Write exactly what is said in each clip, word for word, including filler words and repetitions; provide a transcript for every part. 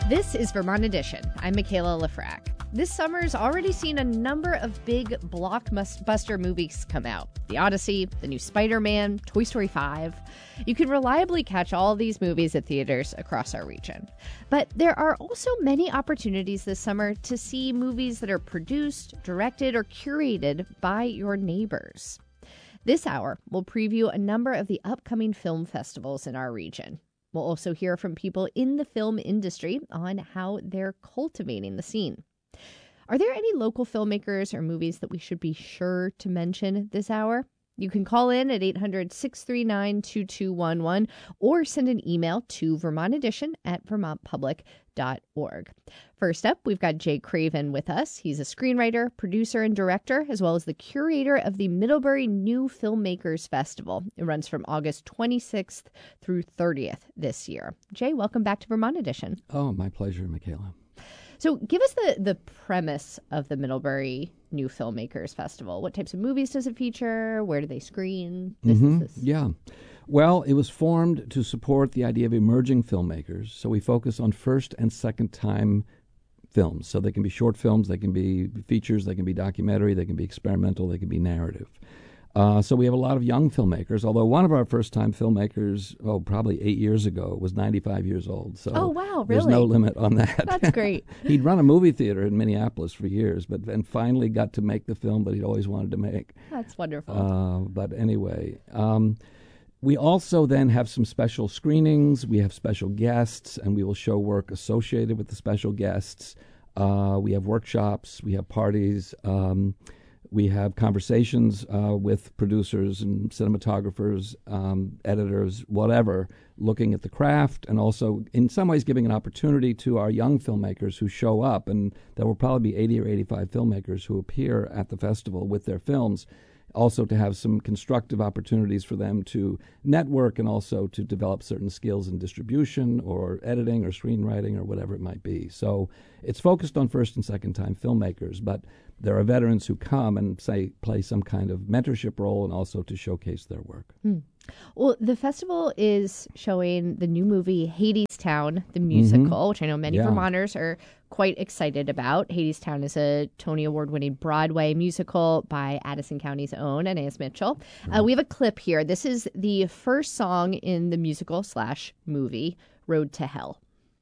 This is Vermont Edition. I'm Michaela Lafrac. This summer's already seen a number of big blockbuster movies come out. The Odyssey, the new Spider-Man, Toy Story five. You can reliably catch all of these movies at theaters across our region. But there are also many opportunities this summer to see movies that are produced, directed, or curated by your neighbors. This hour, we'll preview a number of the upcoming film festivals in our region. We'll also hear from people in the film industry on how they're cultivating the scene. Are there any local filmmakers or movies that we should be sure to mention this hour? You can call in at eight hundred, six three nine, two two one one or send an email to vermont edition at vermont public dot org. First up, we've got Jay Craven with us. He's a screenwriter, producer, and director, as well as the curator of the Middlebury New Filmmakers Festival. It runs from August twenty-sixth through thirtieth this year. Jay, welcome back to Vermont Edition. Oh, my pleasure, Michaela. So give us the, the premise of the Middlebury New Filmmakers Festival. What types of movies does it feature? Where do they screen? This, mm-hmm. this. Yeah. Well, it was formed to support the idea of emerging filmmakers. So we focus on first and second time films. So they can be short films, they can be features, they can be documentary, they can be experimental, they can be narrative. Uh, so we have a lot of young filmmakers, although one of our first-time filmmakers, oh, probably eight years ago, was ninety-five years old. So oh, wow, really? There's no limit on that. That's great. He'd run a movie theater in Minneapolis for years, but and finally got to make the film that he'd always wanted to make. That's wonderful. Uh, but anyway, um, we also then have some special screenings. We have special guests, and we will show work associated with the special guests. Uh, we have workshops. We have parties. Um, We have conversations uh, with producers and cinematographers, um, editors, whatever, looking at the craft and also in some ways giving an opportunity to our young filmmakers who show up. And there will probably be eighty or eighty-five filmmakers who appear at the festival with their films. Also to have some constructive opportunities for them to network and also to develop certain skills in distribution or editing or screenwriting or whatever it might be. So it's focused on first and second time filmmakers, but there are veterans who come and say play some kind of mentorship role and also to showcase their work. Hmm. Well, the festival is showing the new movie Hadestown, the musical, mm-hmm. which I know many yeah. Vermonters are quite excited about. Hadestown is a Tony Award-winning Broadway musical by Addison County's own Anais Mitchell. Right. Uh, we have a clip here. This is the first song in the musical slash movie, Road to Hell.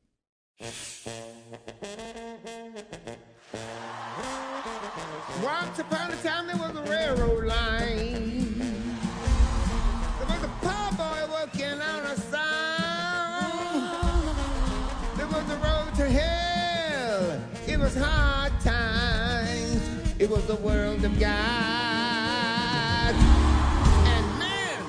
Once upon a time there was a railroad line. There was a poor boy working on a sign. There was a road to hell. It was hard times. It was the world of God. And man.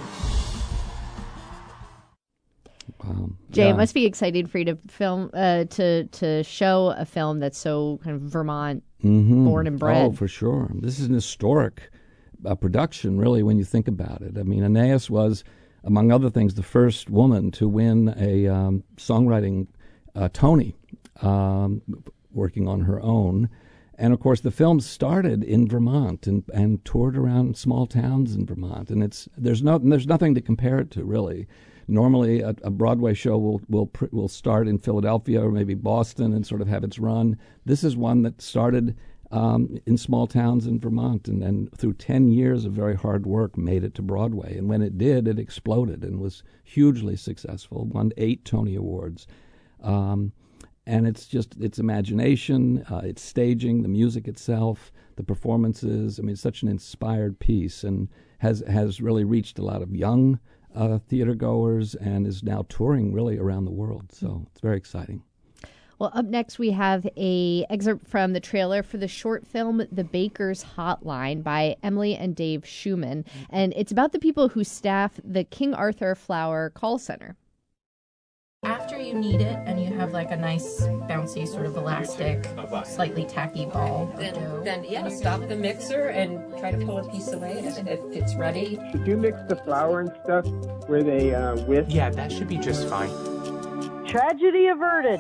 Wow. Jay, yeah. it must be exciting for you to film, uh, to to show a film that's so kind of Vermont mm-hmm. born and bred. Oh, for sure. This is an historic uh, production, really, when you think about it. I mean, Anais was, among other things, the first woman to win a um, songwriting uh, Tony, um, working on her own. And, of course, the film started in Vermont and, and toured around small towns in Vermont. And it's there's no there's nothing to compare it to, really. Normally, a, a Broadway show will will pr- will start in Philadelphia or maybe Boston and sort of have its run. This is one that started um, in small towns in Vermont, and then through ten years of very hard work, made it to Broadway. And when it did, it exploded and was hugely successful. Won eight Tony Awards, um, and it's just its imagination, uh, its staging, the music itself, the performances. I mean, it's such an inspired piece, and has has really reached a lot of young Uh, theater goers and is now touring really around the world. So it's very exciting. Well, up next we have a excerpt from the trailer for the short film The Baker's Hotline by Emily and Dave Schumann. And it's about the people who staff the King Arthur Flower call center. After you knead it and you have like a nice bouncy sort of elastic, slightly tacky ball, then, then yeah, stop the mixer and try to pull a piece away if, if it's ready. Did you mix the flour and stuff where they uh, whisk? Yeah, that should be just fine. Tragedy averted.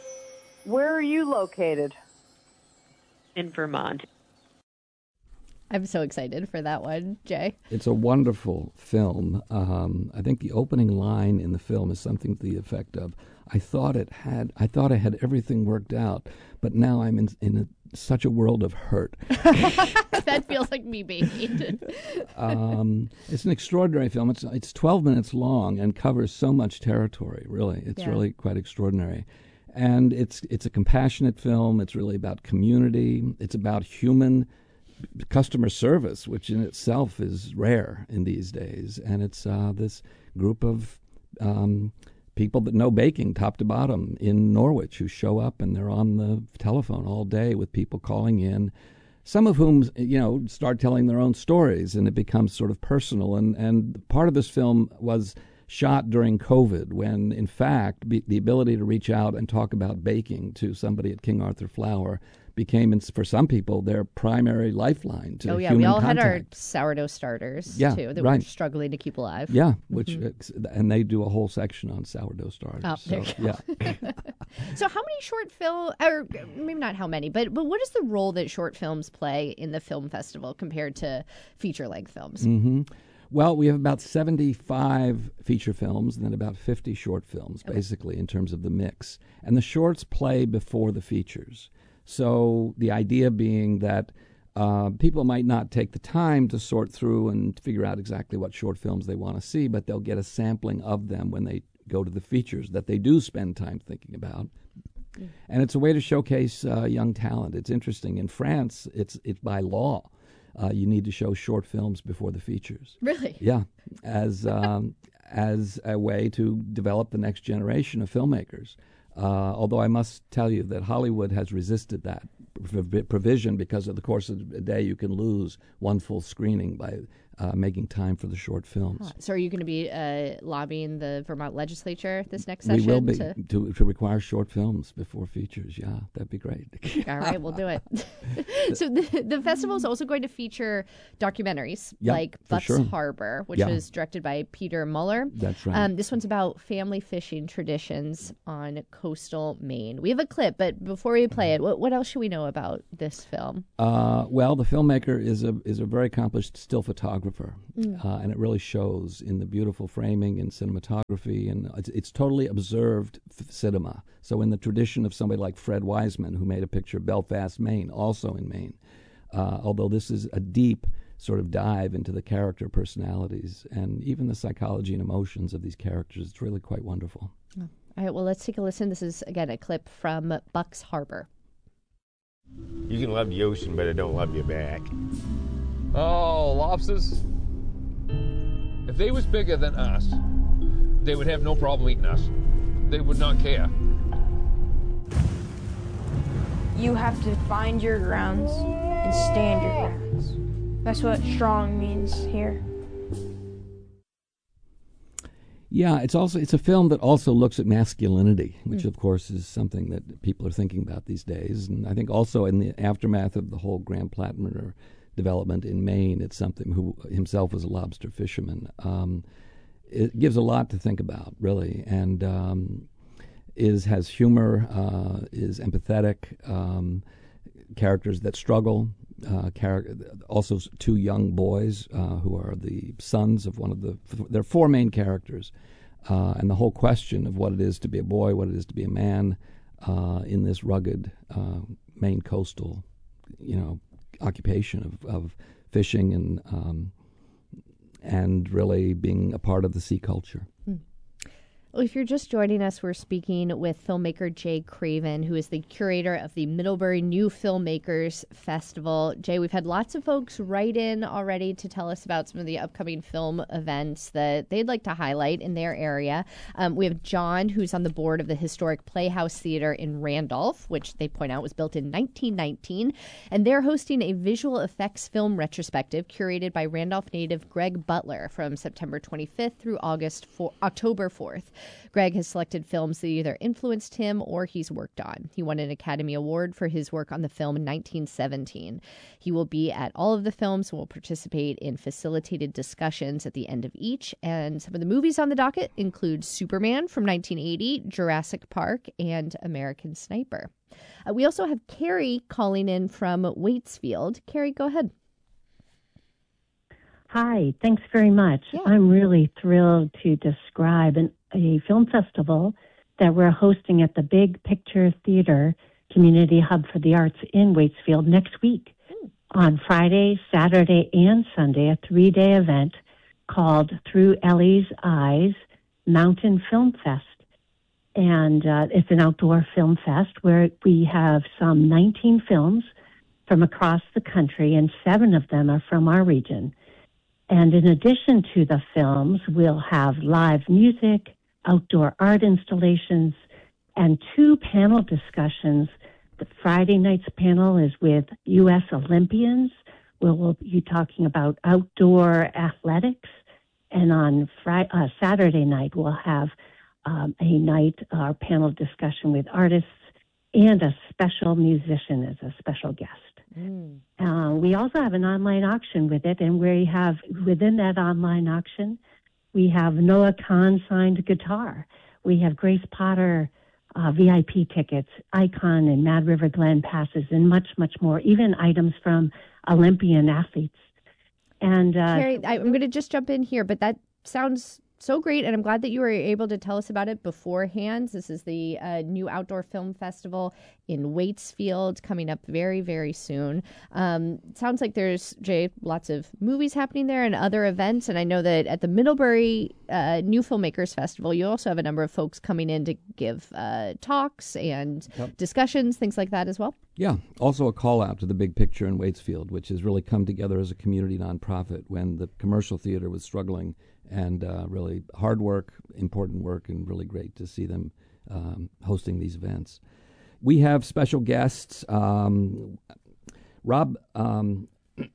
Where are you located? In Vermont. I'm so excited for that one, Jay. It's a wonderful film. Um, I think the opening line in the film is something to the effect of, "I thought it had, I thought I had everything worked out, but now I'm in in a, such a world of hurt." That feels like me, baby. um, it's an extraordinary film. It's it's twelve minutes long and covers so much territory. Really, it's Yeah. really quite extraordinary. And it's it's a compassionate film. It's really about community. It's about human customer service, which in itself is rare in these days. And it's uh, this group of um, people that know baking top to bottom in Norwich who show up and they're on the telephone all day with people calling in, some of whom, you know, start telling their own stories, and it becomes sort of personal. And, and part of this film was shot during COVID, when, in fact, be, the ability to reach out and talk about baking to somebody at King Arthur Flour became, for some people, their primary lifeline to Oh, yeah. human We all contact. had our sourdough starters, Yeah, too, that right. we're struggling to keep alive. Yeah, which uh, and they do a whole section on sourdough starters. Oh, there so, you go. Yeah. So how many short film, or maybe not how many, but but what is the role that short films play in the film festival compared to feature-length films? Mm-hmm. Well, we have about seventy-five feature films and then about fifty short films, Okay. basically, in terms of the mix. And the shorts play before the features. So the idea being that uh, people might not take the time to sort through and figure out exactly what short films they want to see, but they'll get a sampling of them when they go to the features that they do spend time thinking about. Mm. And it's a way to showcase uh, young talent. It's interesting. In France, it's it's by law. Uh, you need to show short films before the features. Really? Yeah, as um, as a way to develop the next generation of filmmakers. Uh, although I must tell you that Hollywood has resisted that prov- provision because of the course of the day you can lose one full screening by uh, making time for the short films. So are you going to be uh, lobbying the Vermont legislature this next We session? will be to... to, to require short films before features. Yeah, that'd be great. All right, we'll do it. So the, the festival is also going to feature documentaries Yeah, like for Bucks sure. Harbor, which Yeah. was directed by Peter Muller. That's right. Um, this one's about family fishing traditions on coastal Maine. We have a clip, but before we play it, what, what else should we know about this film? Uh, well, the filmmaker is a is a very accomplished still photographer, Mm. uh, and it really shows in the beautiful framing and cinematography, and it's, it's totally observed f- cinema. So in the tradition of somebody like Fred Wiseman, who made a picture of Belfast, Maine, also in Maine, uh, although this is a deep sort of dive into the character personalities and even the psychology and emotions of these characters. It's really quite wonderful. All right, well, let's take a listen. This is, again, a clip from Bucks Harbor. You can love the ocean, but it don't love you back. Oh, lobsters. If they was bigger than us, they would have no problem eating us. They would not care. You have to find your grounds and stand your grounds. That's what strong means here. Yeah, it's also it's a film that also looks at masculinity, which mm. of course is something that people are thinking about these days. And I think also in the aftermath of the whole Graham Plattner development in Maine, it's something who himself was a lobster fisherman. Um, it gives a lot to think about, really, and um, is has humor, uh, is empathetic, um, characters that struggle. Uh, char- also, two young boys uh, who are the sons of one of the. There are four main characters, uh, and the whole question of what it is to be a boy, what it is to be a man, uh, in this rugged uh, Maine coastal, you know, occupation of, of fishing and um, and really being a part of the sea culture. Hmm. Well, if you're just joining us, we're speaking with filmmaker Jay Craven, who is the curator of the Middlebury New Filmmakers Festival. Jay, we've had lots of folks write in already to tell us about some of the upcoming film events that they'd like to highlight in their area. Um, we have John, who's on the board of the Historic Playhouse Theater in Randolph, which they point out was built in nineteen nineteen. And they're hosting a visual effects film retrospective curated by Randolph native Greg Butler from September twenty-fifth through August four, October fourth. Greg has selected films that either influenced him or he's worked on. He won an Academy Award for his work on the film in nineteen seventeen. He will be at all of the films and will participate in facilitated discussions at the end of each. And some of the movies on the docket include Superman from nineteen eighty, Jurassic Park, and American Sniper. Uh, we also have Carrie calling in from Waitsfield. Carrie, go ahead. Hi, thanks very much. Yeah. I'm really thrilled to describe an, a film festival that we're hosting at the Big Picture Theater Community Hub for the Arts in Waitsfield next week mm. on Friday, Saturday, and Sunday, a three-day event called Through Ellie's Eyes Mountain Film Fest. And uh, it's an outdoor film fest where we have some nineteen films from across the country, and seven of them are from our region. And in addition to the films, we'll have live music, outdoor art installations, and two panel discussions. The Friday night's panel is with U S Olympians, where we'll be talking about outdoor athletics. And on Friday, uh, Saturday night, we'll have um, a night, our uh, panel discussion with artists and a special musician as a special guest. Mm. Uh, we also have an online auction with it, and we have, within that online auction, we have Noah Kahn signed guitar. We have Grace Potter uh, V I P tickets, Icon and Mad River Glen passes, and much, much more, even items from Olympian athletes. And uh, Carrie, I, I'm going to just jump in here, but that sounds so great, and I'm glad that you were able to tell us about it beforehand. This is the uh, new Outdoor Film Festival in Waitsfield coming up very, very soon. Um, it sounds like there's, Jay, lots of movies happening there and other events, and I know that at the Middlebury uh, New Filmmakers Festival, you also have a number of folks coming in to give uh, talks and yep. discussions, things like that as well. Yeah, also a call out to the Big Picture in Waitsfield, which has really come together as a community nonprofit when the commercial theater was struggling. And uh, really hard work, important work, and really great to see them um, hosting these events. We have special guests. Um, Rob um,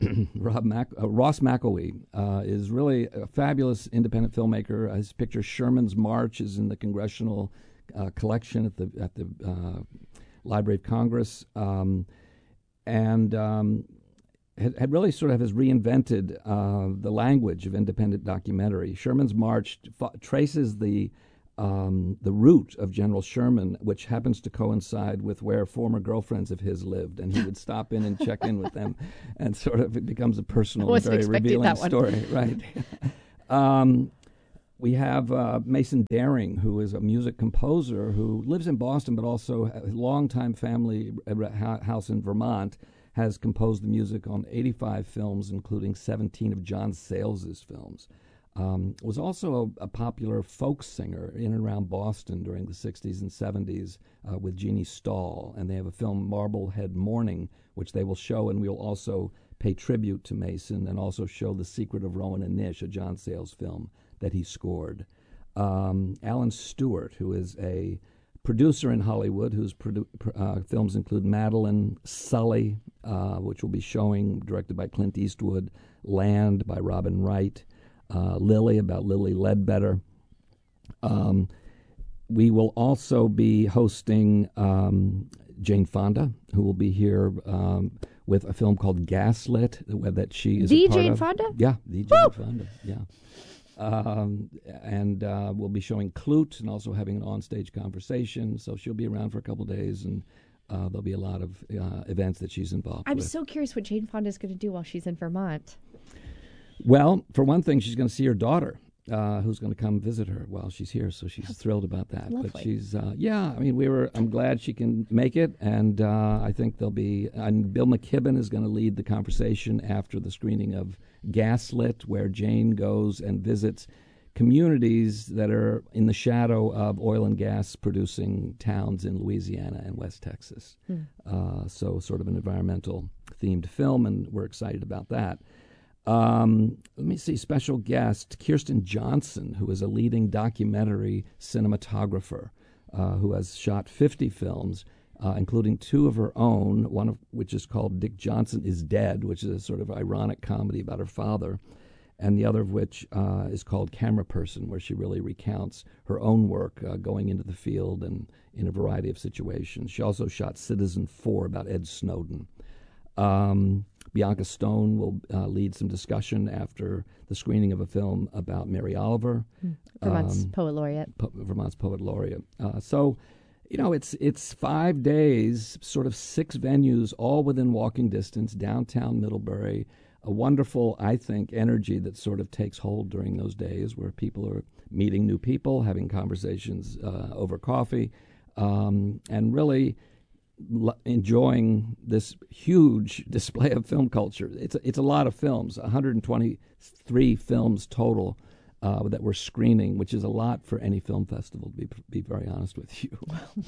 Rob Mac- uh, Ross McElwee uh, is really a fabulous independent filmmaker. His picture Sherman's March is in the Congressional uh, collection at the at the uh, Library of Congress, um, and. Um, Had, had really sort of has reinvented uh, the language of independent documentary. Sherman's March f- traces the um, the route of General Sherman, which happens to coincide with where former girlfriends of his lived, and he would stop in and check in with them, and sort of it becomes a personal, and very revealing story, right? um, we have uh, Mason Daring, who is a music composer who lives in Boston, but also a longtime family house in Vermont. Has composed the music on eighty-five films, including seventeen of John Sayles' films. Um, was also a, a popular folk singer in and around Boston during the sixties and seventies uh, with Jeannie Stahl. And they have a film, Marblehead Morning, which they will show, and we'll also pay tribute to Mason and also show The Secret of Rowan and Nish, a John Sayles film that he scored. Um, Alan Stewart, who is a producer in Hollywood, whose produ- uh, films include Madeline, Sully, uh, which will be showing, directed by Clint Eastwood, Land by Robin Wright, uh, Lily, about Lily Ledbetter. Um, we will also be hosting um, Jane Fonda, who will be here um, with a film called Gaslit, that she is the a part Jane of. Fonda? Yeah, the Jane Woo! Fonda, yeah. Um, and uh, we'll be showing Clute and also having an on-stage conversation. So she'll be around for a couple days, and uh, there'll be a lot of uh, events that she's involved I'm with. I'm so curious what Jane Fonda is going to do while she's in Vermont. Well, for one thing, she's going to see her daughter, uh, who's going to come visit her while she's here. So she's That's thrilled about that. Lovely. But she's, uh, yeah, I mean, we were. I'm glad she can make it, and uh, I think there'll be. And Bill McKibben is going to lead the conversation after the screening of Gaslit, where Jane goes and visits communities that are in the shadow of oil and gas producing towns in Louisiana and West Texas. Hmm. Uh, so sort of an environmental themed film, and we're excited about that. Um, let me see, special guest, Kirsten Johnson, who is a leading documentary cinematographer uh, who has shot fifty films, uh, including two of her own, one of which is called Dick Johnson is Dead, which is a sort of ironic comedy about her father, and the other of which uh, is called Camera Person, where she really recounts her own work uh, going into the field and in a variety of situations. She also shot Citizen Four about Ed Snowden. Um, Bianca Stone will uh, lead some discussion after the screening of a film about Mary Oliver. Mm. Vermont's um, Poet Laureate. Po- Vermont's Poet Laureate. Uh, so, you know, it's it's five days, sort of six venues, all within walking distance, downtown Middlebury. a wonderful, I think, energy that sort of takes hold during those days where people are meeting new people, having conversations uh, over coffee, um, and really l- enjoying this huge display of film culture. It's a, it's a lot of films, one hundred twenty-three films total uh, that we're screening, which is a lot for any film festival, to be be very honest with you.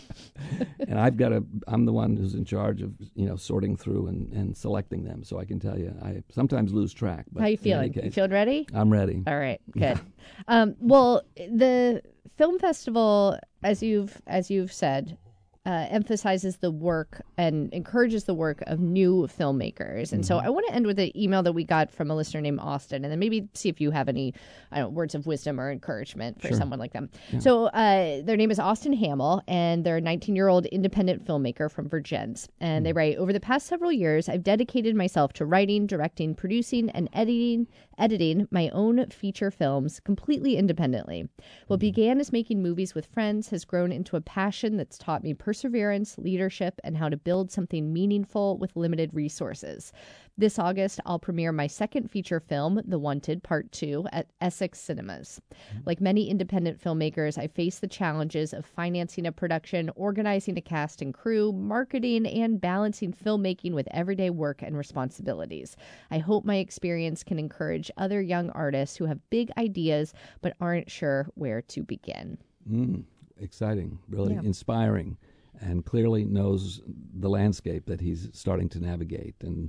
And I've got a, I'm the one who's in charge of, you know, sorting through and, and selecting them. So I can tell you, I sometimes lose track. But how you feeling? Case, you feeling ready? I'm ready. All right, good. um, well, the film festival, as you've as you've said, uh, emphasizes the work and encourages the work of new filmmakers. And mm-hmm. so I want to end with an email that we got from a listener named Austin, and then maybe see if you have any I don't know, words of wisdom or encouragement for sure. someone like them. Yeah. So uh, their name is Austin Hamill, and they're a nineteen-year-old independent filmmaker from Virgins. And mm-hmm. they write, over the past several years, I've dedicated myself to writing, directing, producing, and editing editing my own feature films completely independently. What began as making movies with friends has grown into a passion that's taught me perseverance, leadership, and how to build something meaningful with limited resources. This August, I'll premiere my second feature film, The Wanted Part two, at Essex Cinemas. Like many independent filmmakers, I face the challenges of financing a production, organizing a cast and crew, marketing, and balancing filmmaking with everyday work and responsibilities. I hope my experience can encourage other young artists who have big ideas but aren't sure where to begin. Mm, exciting, really Yeah. inspiring, and clearly knows the landscape that he's starting to navigate. And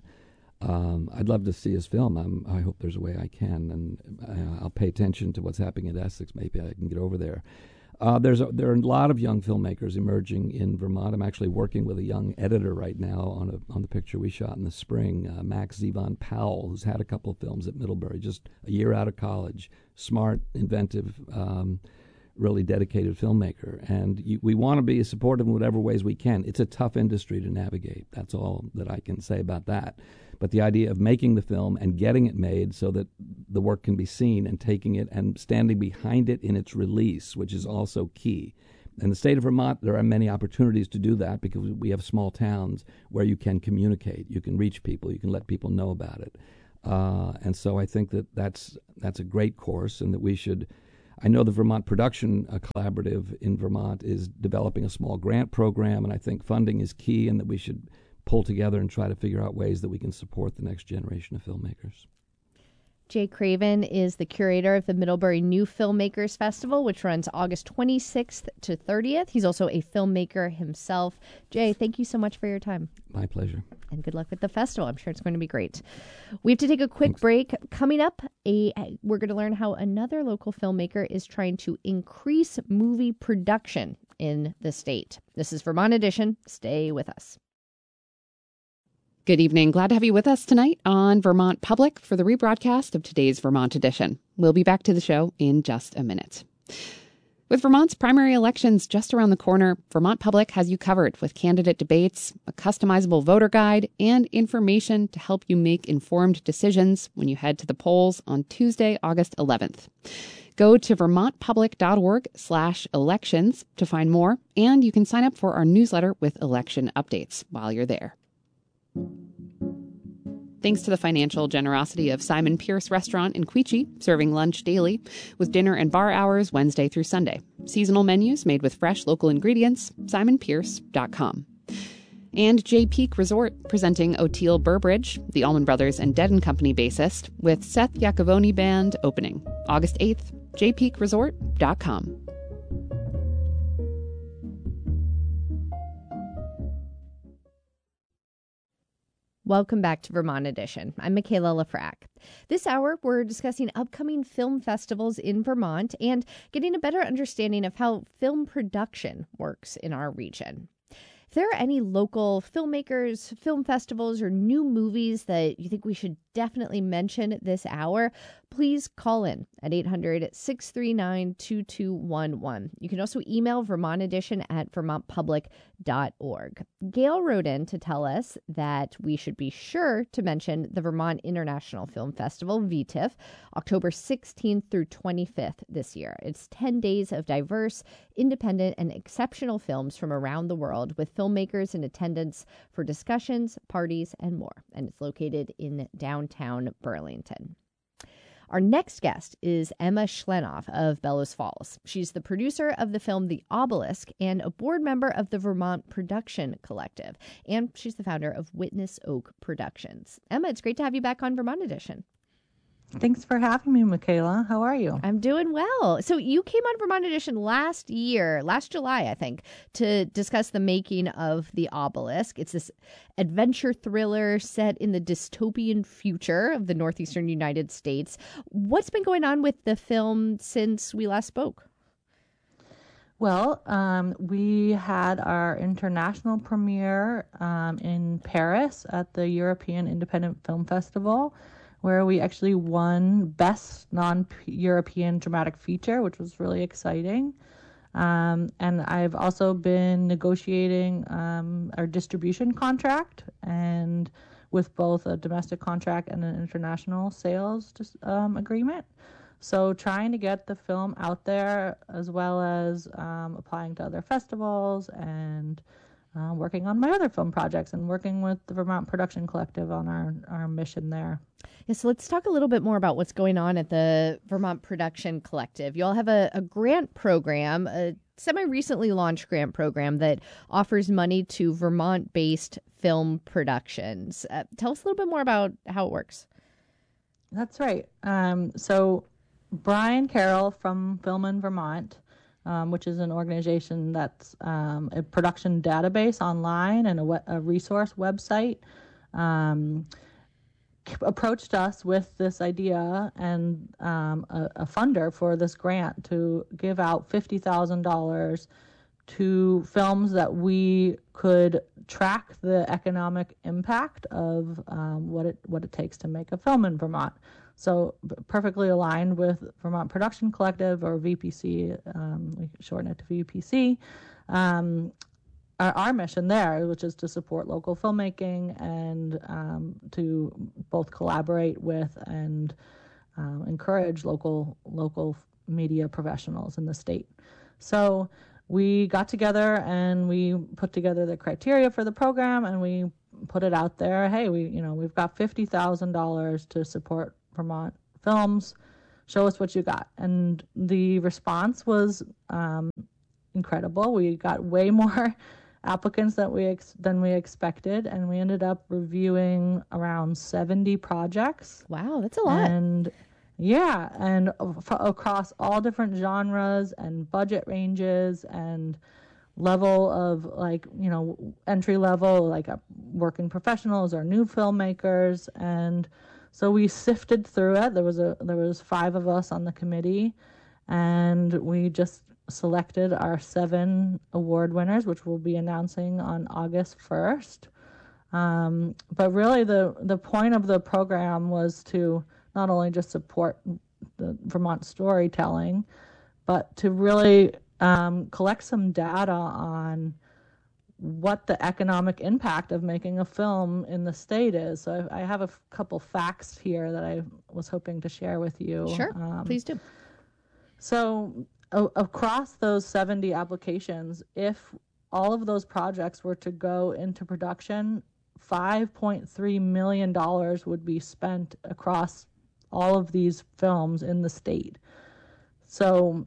Um, I'd love to see his film. I'm, I hope there's a way I can, and uh, I'll pay attention to what's happening at Essex. Maybe I can get over there. Uh, there's a, there are a lot of young filmmakers emerging in Vermont. I'm actually working with a young editor right now on a on the picture we shot in the spring, uh, Max Zevon Powell, who's had a couple of films at Middlebury, just a year out of college. Smart, inventive, um, really dedicated filmmaker. And you, we want to be supportive in whatever ways we can. It's a tough industry to navigate. That's all that I can say about that. But the idea of making the film and getting it made so that the work can be seen, and taking it and standing behind it in its release, which is also key. In the state of Vermont, there are many opportunities to do that because we have small towns where you can communicate, you can reach people, you can let people know about it. Uh, and so I think that that's, that's a great course, and that we should... I know the Vermont Production uh, Collaborative in Vermont is developing a small grant program, and I think funding is key, and that we should pull together and try to figure out ways that we can support the next generation of filmmakers. Jay Craven is the curator of the Middlebury New Filmmakers Festival, which runs August twenty-sixth to thirtieth. He's also a filmmaker himself. Jay, thank you so much for your time. My pleasure. And good luck with the festival. I'm sure it's going to be great. We have to take a quick Thanks. break. Coming up, a we're going to learn how another local filmmaker is trying to increase movie production in the state. This is Vermont Edition. Stay with us. Good evening. Glad to have you with us tonight on Vermont Public for the rebroadcast of today's Vermont Edition. We'll be back to the show in just a minute. With Vermont's primary elections just around the corner, Vermont Public has you covered with candidate debates, a customizable voter guide, and information to help you make informed decisions when you head to the polls on Tuesday, August eleventh. Go to vermontpublic.org slash elections to find more, and you can sign up for our newsletter with election updates while you're there. Thanks to the financial generosity of Simon Pierce Restaurant in Queechee, serving lunch daily, with dinner and bar hours Wednesday through Sunday. Seasonal menus made with fresh local ingredients, simon pierce dot com. And Jay Peak Resort, presenting Oteil Burbridge, the Allman Brothers and Dead and Company bassist, with Seth Iacovoni Band opening August eighth, jay peak resort dot com. Welcome back to Vermont Edition. I'm Michaela Lefrak. This hour, we're discussing upcoming film festivals in Vermont and getting a better understanding of how film production works in our region. If there are any local filmmakers, film festivals, or new movies that you think we should definitely mention this hour, please call in at eight hundred, six three nine, two two one one. You can also email Vermont Edition at vermont public dot org. Gail wrote in to tell us that we should be sure to mention the Vermont International Film Festival, V T I F, October sixteenth through twenty-fifth this year. It's ten days of diverse, independent, and exceptional films from around the world, with filmmakers in attendance for discussions, parties, and more. And it's located in downtown downtown Burlington. Our next guest is Emma Schlenoff of Bellows Falls. She's the producer of the film The Obelisk and a board member of the Vermont Production Collective. And she's the founder of Witness Oak Productions. Emma, it's great to have you back on Vermont Edition. Thanks for having me, Michaela. How are you? I'm doing well. So you came on Vermont Edition last year, last July, I think, to discuss the making of The Obelisk. It's this adventure thriller set in the dystopian future of the northeastern United States. What's been going on with the film since we last spoke? Well, um, we had our international premiere um, in Paris at the European Independent Film Festival, where we actually won Best Non-European Dramatic Feature, which was really exciting. Um, and I've also been negotiating um, our distribution contract, and with both a domestic contract and an international sales um, agreement. So trying to get the film out there, as well as um, applying to other festivals and uh, working on my other film projects and working with the Vermont Production Collective on our, our mission there. Yeah, so let's talk a little bit more about what's going on at the Vermont Production Collective. You all have a, a grant program, a semi-recently launched grant program that offers money to Vermont-based film productions. Uh, tell us a little bit more about how it works. That's right. Um, so Brian Carroll from Film in Vermont, um, which is an organization that's um, a production database online and a, we- a resource website, um, approached us with this idea and um, a, a funder for this grant to give out fifty thousand dollars to films that we could track the economic impact of um, what it what it takes to make a film in Vermont. So perfectly aligned with Vermont Production Collective, or V P C, um, we shorten it to V P C. Um, Our, our mission there, which is to support local filmmaking and um, to both collaborate with and um, encourage local local media professionals in the state. So we got together and we put together the criteria for the program, and we put it out there. Hey, we you know we've got fifty thousand dollars to support Vermont films. Show us what you got. And the response was um, incredible. We got way more applicants that we ex- than we expected, and we ended up reviewing around seventy projects. Wow, that's a lot. And yeah, and f- across all different genres and budget ranges and level of, like, you know, entry level, like uh, working professionals or new filmmakers. And so we sifted through it. There was a there was five of us on the committee, and we just selected our seven award winners, which we'll be announcing on August first. Um, but really the, the point of the program was to not only just support the Vermont storytelling, but to really um, collect some data on what the economic impact of making a film in the state is. So I, I have a f- couple facts here that I was hoping to share with you. Sure, um, please do. So across those seventy applications, if all of those projects were to go into production, five point three million dollars would be spent across all of these films in the state. So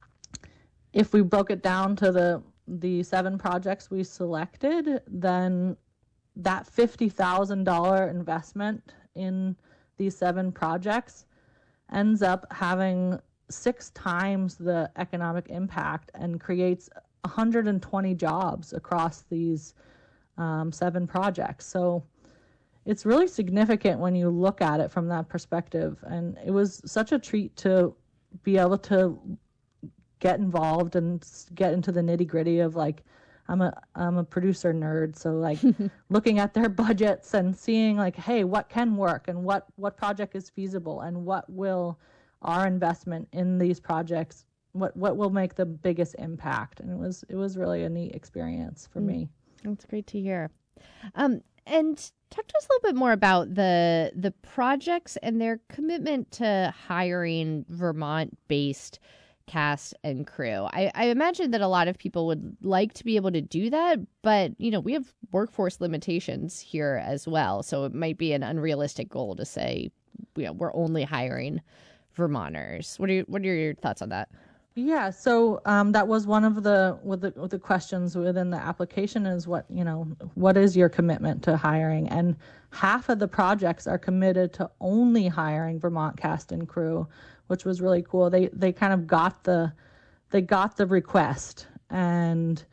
if we broke it down to the the seven projects we selected, then that fifty thousand dollars investment in these seven projects ends up having six times the economic impact and creates one hundred twenty jobs across these um, seven projects. So it's really significant when you look at it from that perspective. And it was such a treat to be able to get involved and get into the nitty gritty of, like, I'm a I'm a producer nerd, so like looking at their budgets and seeing, like, hey, what can work and what what project is feasible and what will our investment in these projects, what what will make the biggest impact. And it was it was really a neat experience for mm. me. That's great to hear. Um, and talk to us a little bit more about the the projects and their commitment to hiring Vermont-based cast and crew. I, I imagine that a lot of people would like to be able to do that, but, you know, we have workforce limitations here as well. So it might be an unrealistic goal to say, you know, we're only hiring Vermonters. What are your, what are your thoughts on that? Yeah, so um, that was one of the with the with the questions within the application is what, you know, what is your commitment to hiring? And half of the projects are committed to only hiring Vermont cast and crew, which was really cool. They they kind of got the they got the request, and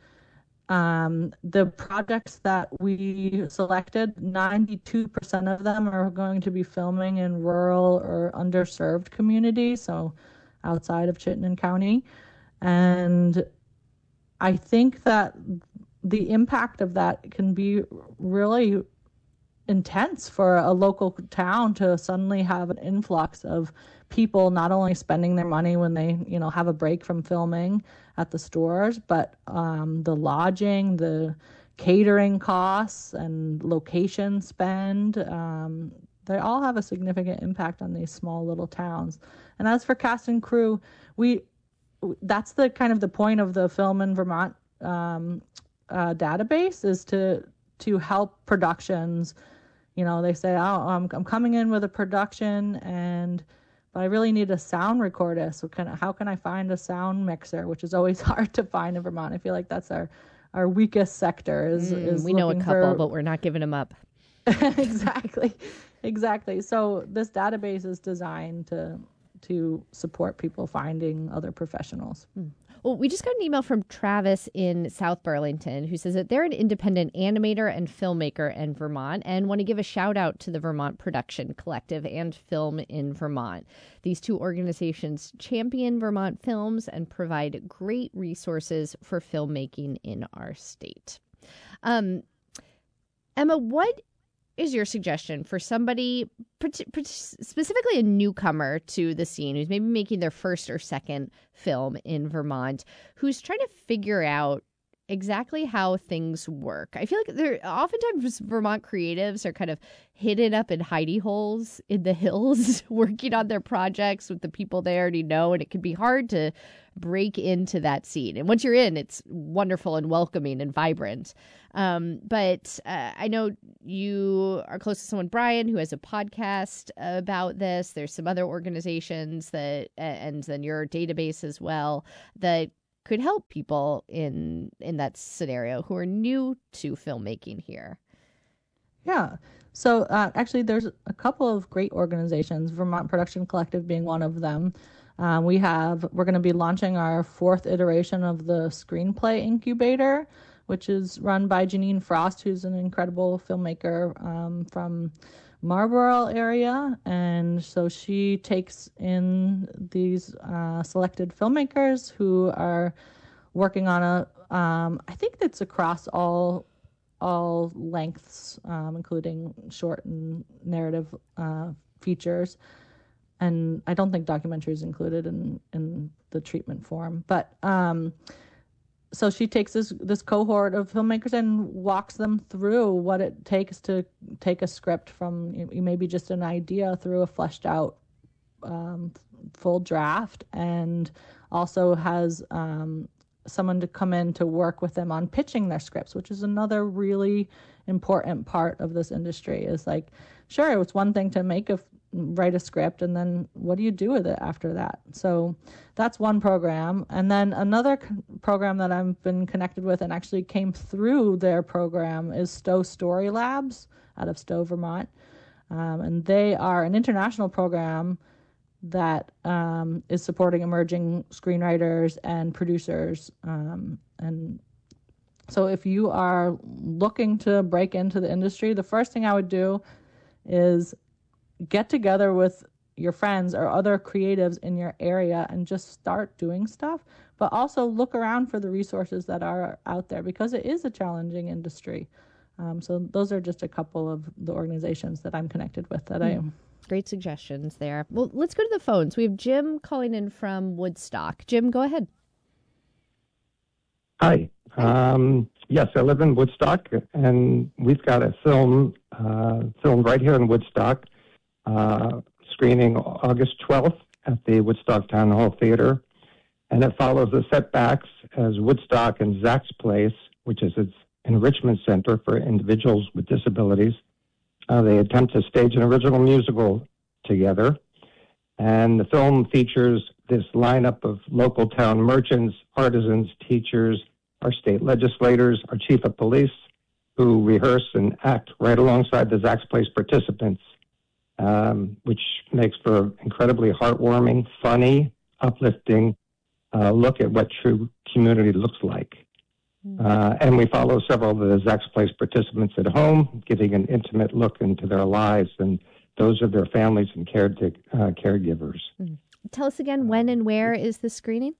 um, the projects that we selected, ninety-two percent of them are going to be filming in rural or underserved communities. So outside of Chittenden County. And I think that the impact of that can be really intense for a local town to suddenly have an influx of people not only spending their money when they, you know, have a break from filming at the stores, but um, the lodging, the catering costs and location spend, um, they all have a significant impact on these small little towns. And as for cast and crew, we that's the kind of the point of the Film in Vermont um, uh, database is to to help productions. You know, they say, oh, I'm I'm coming in with a production, and but I really need a sound recorder. So can how can I find a sound mixer, which is always hard to find in Vermont. I feel like that's our our weakest sector. Is, mm, is we know a couple, for... but we're not giving them up. exactly, exactly. So this database is designed to. to support people finding other professionals. Well, we just got an email from Travis in South Burlington who says that they're an independent animator and filmmaker in Vermont and want to give a shout out to the Vermont Production Collective and Film in Vermont. These two organizations champion Vermont films and provide great resources for filmmaking in our state. Um, Emma, what is your suggestion for somebody, specifically a newcomer to the scene, who's maybe making their first or second film in Vermont, who's trying to figure out exactly how things work? I feel like there oftentimes Vermont creatives are kind of hidden up in hidey holes in the hills working on their projects with the people they already know, and it can be hard to break into that scene. And once you're in, it's wonderful and welcoming and vibrant. Um, but uh, I know you are close to someone, Brian, who has a podcast about this. There's some other organizations that, and then your database as well, that could help people in in that scenario who are new to filmmaking here. Yeah. So uh, actually, there's a couple of great organizations, Vermont Production Collective being one of them. Um, we have, we're going to be launching our fourth iteration of the Screenplay Incubator, which is run by Janine Frost, who's an incredible filmmaker um, from Marlborough area. And so she takes in these uh, selected filmmakers who are working on a, um, I think that's across all all lengths, um, including short and narrative uh, features. And I don't think documentary is included in, in the treatment form. But um, so she takes this this cohort of filmmakers and walks them through what it takes to take a script from maybe just an idea through a fleshed out um, full draft, and also has um, someone to come in to work with them on pitching their scripts, which is another really important part of this industry. Is like, sure, it's one thing to make a write a script, and then what do you do with it after that? So that's one program. And then another c- program that I've been connected with and actually came through their program is Stowe Story Labs out of Stowe, Vermont. Um, and they are an international program that um, is supporting emerging screenwriters and producers. Um, and so if you are looking to break into the industry, the first thing I would do is get together with your friends or other creatives in your area and just start doing stuff, but also look around for the resources that are out there, because it is a challenging industry. Um, so those are just a couple of the organizations that I'm connected with that mm. I Great suggestions there. Well, let's go to the phones. We have Jim calling in from Woodstock. Jim, go ahead. Hi. Um, yes, I live in Woodstock, and we've got a film uh, filmed right here in Woodstock, uh, screening August twelfth at the Woodstock Town Hall Theater. and it follows the setbacks as Woodstock and Zach's Place, which is its enrichment center for individuals with disabilities. Uh, they attempt to stage an original musical together, and the film features this lineup of local town merchants, artisans, teachers, our state legislators, our chief of police, who rehearse and act right alongside the Zach's Place participants, um, which makes for an incredibly heartwarming, funny, uplifting uh, look at what true community looks like. Uh, and we follow several of the Zach's Place participants at home, giving an intimate look into their lives and those of their families and care uh, caregivers. Tell us again, when and where is the screening?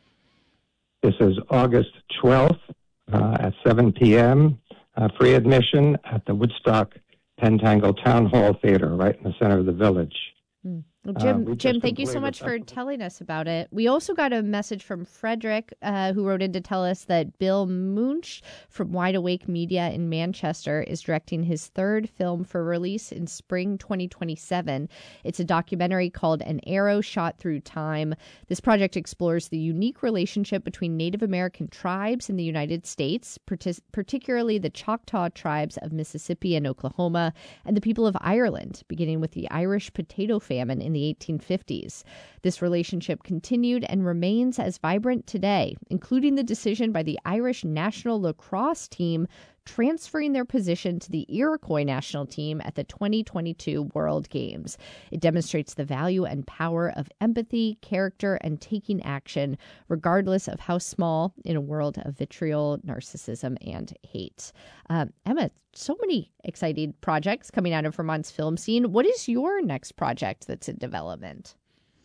This is August twelfth uh, at seven p.m., uh, free admission at the Woodstock Pentangle Town Hall Theater, right in the center of the village. Mm. Well, Jim, uh, Jim, thank you so much for telling us about it. We also got a message from Frederick, uh, who wrote in to tell us that Bill Munch from Wide Awake Media in Manchester is directing his third film for release in spring twenty twenty-seven. It's a documentary called An Arrow Shot Through Time. This project explores the unique relationship between Native American tribes in the United States, partic- particularly the Choctaw tribes of Mississippi and Oklahoma, and the people of Ireland, beginning with the Irish potato famine in the eighteen fifties. This relationship continued and remains as vibrant today, including the decision by the Irish national lacrosse team transferring their position to the Iroquois national team at the twenty twenty-two World Games. It demonstrates the value and power of empathy, character, and taking action, regardless of how small, in a world of vitriol, narcissism, and hate. Um, Emma, so many exciting projects coming out of Vermont's film scene. What is your next project that's in development?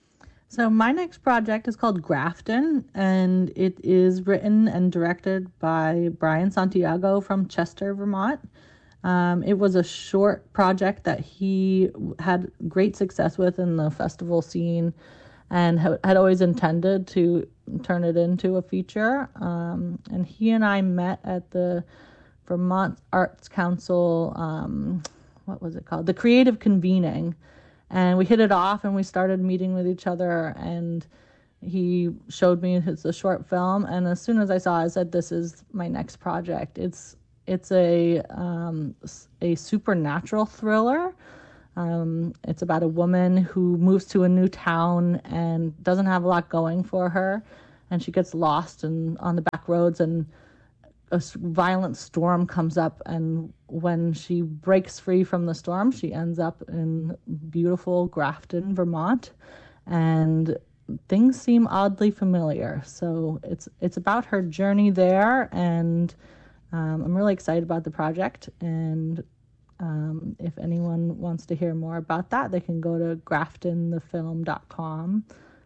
So my next project is called Grafton, and it is written and directed by Brian Santiago from Chester, Vermont. Um, it was a short project that he had great success with in the festival scene and ha- had always intended to turn it into a feature. Um, and he and I met at the Vermont Arts Council, um, what was it called? The Creative Convening. And we hit it off and we started meeting with each other, and he showed me his a short film. And as soon as I saw it, I said, this is my next project. It's it's a um, a supernatural thriller. Um, it's about a woman who moves to a new town and doesn't have a lot going for her. And she gets lost and on the back roads, and a violent storm comes up, and when she breaks free from the storm, she ends up in beautiful Grafton, Vermont, and things seem oddly familiar. So it's it's about her journey there, and um, I'm really excited about the project. And um, if anyone wants to hear more about that, they can go to grafton the film dot com.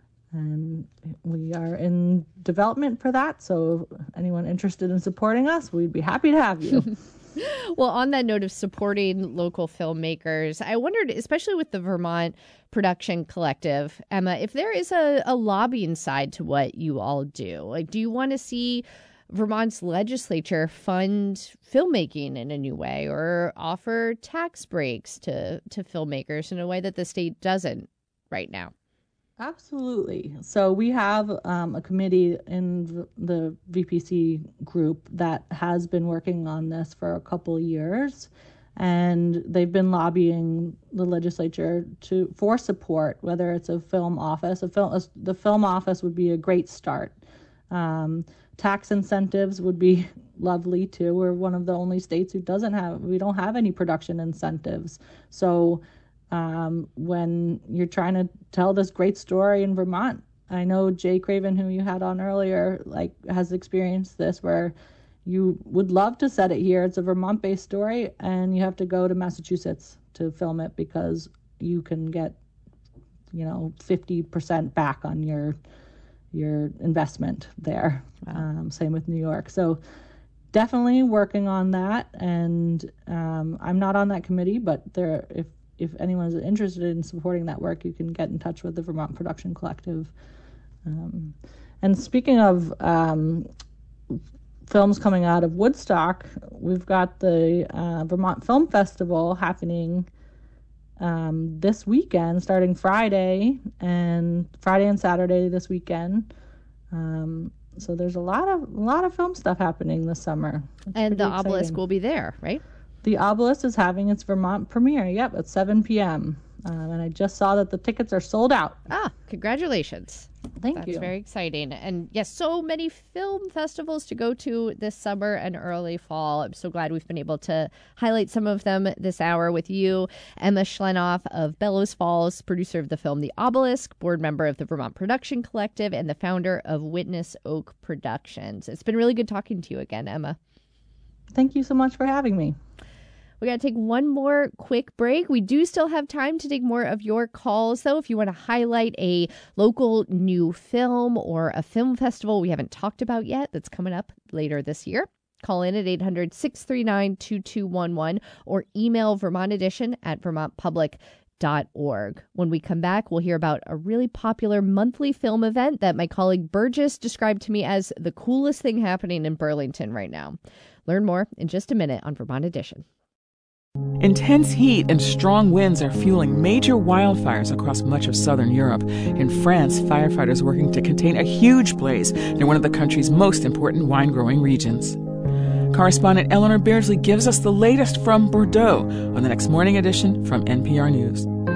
And we are in development for that. So anyone interested in supporting us, we'd be happy to have you. Well, on that note of supporting local filmmakers, I wondered, especially with the Vermont Production Collective, Emma, if there is a, a lobbying side to what you all do. Like, do you want to see Vermont's legislature fund filmmaking in a new way, or offer tax breaks to, to filmmakers in a way that the state doesn't right now? Absolutely. So we have um, a committee in the V P C group that has been working on this for a couple of years, and they've been lobbying the legislature to for support, whether it's a film office. A film, a, the film office would be a great start. Um, tax incentives would be lovely too. We're one of the only states who doesn't have, we don't have any production incentives. So Um, when you're trying to tell this great story in Vermont, I know Jay Craven, who you had on earlier, like has experienced this, where you would love to set it here. It's a Vermont-based story, and you have to go to Massachusetts to film it because you can get, you know, fifty percent back on your your investment there. Wow. Um, same with New York. So definitely working on that, and um, I'm not on that committee, but there, if If anyone is interested in supporting that work, you can get in touch with the Vermont Production Collective. Um, and speaking of um, films coming out of Woodstock, we've got the uh, Vermont Film Festival happening um, this weekend, starting Friday and Friday and Saturday this weekend. Um, so there's a lot of a lot of film stuff happening this summer. It's and the Obelisk exciting. will be there, right? The Obelisk is having its Vermont premiere. Yep, at seven p.m. Um, and I just saw that the tickets are sold out. Ah, congratulations. Thank That's you. That's very exciting. And yes, so many film festivals to go to this summer and early fall. I'm so glad we've been able to highlight some of them this hour with you. Emma Schlenoff of Bellows Falls, producer of the film The Obelisk, board member of the Vermont Production Collective, and the founder of Witness Oak Productions. It's been really good talking to you again, Emma. Thank you so much for having me. We got to take one more quick break. We do still have time to take more of your calls, though. If you want to highlight a local new film or a film festival we haven't talked about yet that's coming up later this year, call in at eight hundred, six three nine, two two one one or email Vermont Edition at vermont public dot org. When we come back, we'll hear about a really popular monthly film event that my colleague Burgess described to me as the coolest thing happening in Burlington right now. Learn more in just a minute on Vermont Edition. Intense heat and strong winds are fueling major wildfires across much of southern Europe. In France, firefighters are working to contain a huge blaze near one of the country's most important wine-growing regions. Correspondent Eleanor Beardsley gives us the latest from Bordeaux on the next Morning Edition from N P R News.